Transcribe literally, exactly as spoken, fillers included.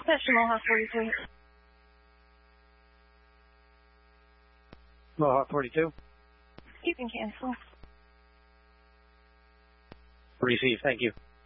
Station Mohawk forty-two. Mohawk forty-two. You can cancel. Receive, thank you.